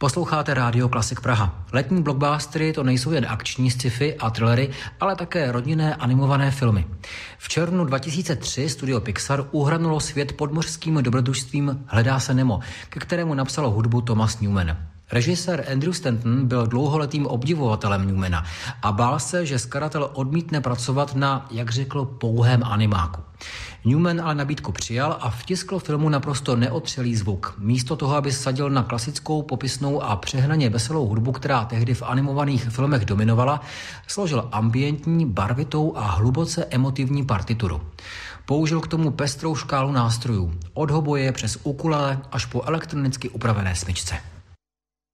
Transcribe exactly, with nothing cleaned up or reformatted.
Posloucháte Rádio Klasik Praha. Letní blockbustery to nejsou jen akční sci-fi a thrillery, ale také rodinné animované filmy. V červnu dva tisíce tři studio Pixar uhranulo svět podmořským dobrodružstvím Hledá se Nemo, ke kterému napsalo hudbu Thomas Newman. Režisér Andrew Stanton byl dlouholetým obdivovatelem Newmana a bál se, že skladatel odmítne pracovat na, jak řekl, pouhém animáku. Newman ale nabídku přijal a vtiskl filmu naprosto neotřelý zvuk. Místo toho, aby sadil na klasickou, popisnou a přehnaně veselou hudbu, která tehdy v animovaných filmech dominovala, složil ambientní, barvitou a hluboce emotivní partituru. Použil k tomu pestrou škálu nástrojů, od hoboje přes ukulele až po elektronicky upravené smyčce.